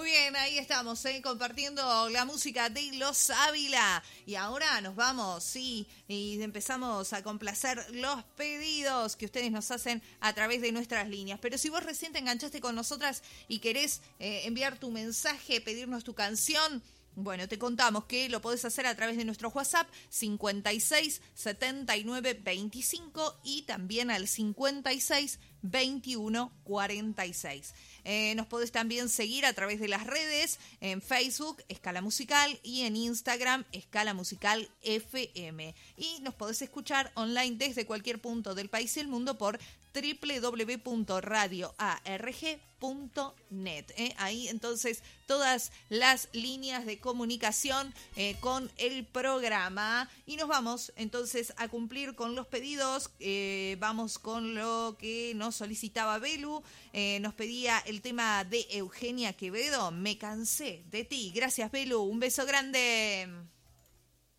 Muy bien, ahí estamos, compartiendo la música de Los Ávila. Y ahora nos vamos, y empezamos a complacer los pedidos que ustedes nos hacen a través de nuestras líneas. Pero si vos recién te enganchaste con nosotras y querés enviar tu mensaje, pedirnos tu canción, bueno, te contamos que lo podés hacer a través de nuestro WhatsApp 56 79 25 y también al 56 21 46. Nos podés también seguir a través de las redes, en Facebook, Escala Musical, y en Instagram, Escala Musical FM. Y nos podés escuchar online desde cualquier punto del país y el mundo por www.radioarg.net. Ahí entonces todas las líneas de comunicación con el programa. Y nos vamos entonces a cumplir con los pedidos. Vamos con lo que nos solicitaba Belu. Nos pedía el tema de Eugenia Quevedo, Me cansé de ti. Gracias, Belu, un beso grande.